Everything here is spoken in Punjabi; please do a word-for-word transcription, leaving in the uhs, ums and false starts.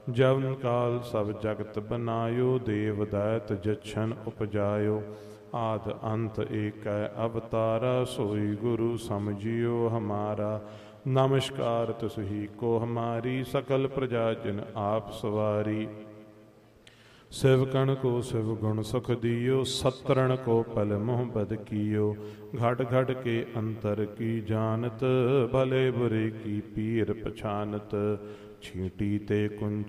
ਜਵਨ ਕਾਲ ਸਭ ਜਗਤ ਬਨਾਇਓ, ਦੇਵ ਦੈਤ ਜਛਨ ਉਪਜਾਇਓ। ਆਦ ਅੰਤ ਏਕੈ ਅਵਤਾਰਾ, ਸੋਈ ਗੁਰੂ ਸਮਝਿਓ ਹਮਾਰਾ। ਨਮਸਕਾਰ ਤੁਸਹੀ ਕੋ ਹਮਾਰੀ, ਸਕਲ ਪ੍ਰਜਾ ਜਨ ਆਪ ਸਵਾਰੀ। ਸਿਵਕਣ ਕੋ ਸਿਵ ਗੁਣ ਸੁਖ ਦਿਓ, ਸਤਰਣ ਕੋ ਪਲ ਮੁਹ ਬਦ ਕੀਓ। ਘਟ ਘਟ ਕੇ ਅੰਤਰ ਕੀ ਜਾਨਤ, ਭਲੇ ਬੁਰੇ ਕੀ ਪੀਰ ਪਛਾਨਤ। ਛੀਂਟੀ ਤੇ ਕੁੰਚ